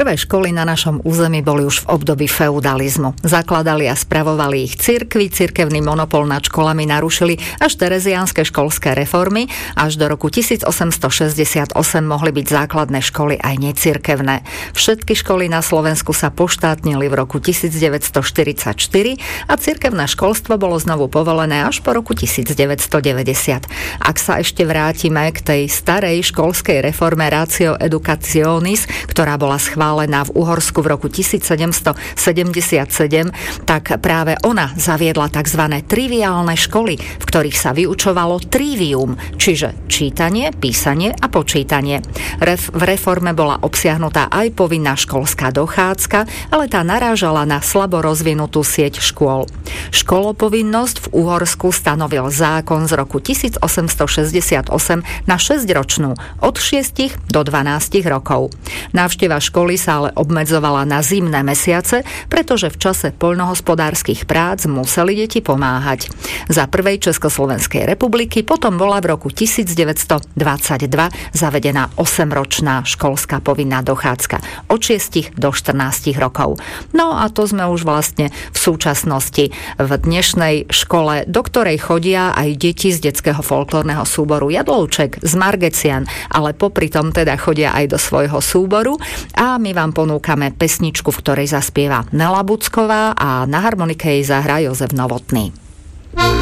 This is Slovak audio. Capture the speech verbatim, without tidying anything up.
Prvé školy na našom území boli už v období feudalizmu. Zakladali a spravovali ich cirkvi, cirkevný monopol nad školami narušili až tereziánske školské reformy. Až do roku tisícosemstošesťdesiatosem mohli byť základné školy aj necirkevné. Všetky školy na Slovensku sa poštátnili v roku tisícdeväťstoštyridsaťštyri a cirkevné školstvo bolo znovu povolené až po roku tisícdeväťstodeväťdesiat. Ak sa ešte vrátime k tej starej školskej reforme Ratio Educationis, ktorá bola schválená v Uhorsku v roku tisícsedemstosedemdesiatsedem, tak práve ona zaviedla tzv. Triviálne školy, v ktorých sa vyučovalo trivium, čiže čítanie, písanie a počítanie. Ref- v reforme bola obsiahnutá aj povinná školská dochádzka, ale tá narážala na slabo rozvinutú sieť škôl. Školopovinnosť v Uhorsku stanovil zákon z roku tisícosemstošesťdesiatosem na šesťročnú, od šiestich do dvanástich rokov. Návšteva školy sa ale obmedzovala na zimné mesiace, pretože v čase poľnohospodárskych prác museli deti pomáhať. Za prvej Československej republiky potom bola v roku tisícdeväťstodvadsaťdva zavedená osemročná školská povinná dochádzka od šiestich do štrnástich rokov. No a to sme už vlastne v súčasnosti v dnešnej škole, do ktorej chodia aj deti z detského folklórneho súboru Jadlovček z Margecian, ale popri tom teda chodia aj do svojho súboru. A my vám ponúkame pesničku, v ktorej zaspieva Nela Bucková a na harmonike jej zahrá Jozef Novotný.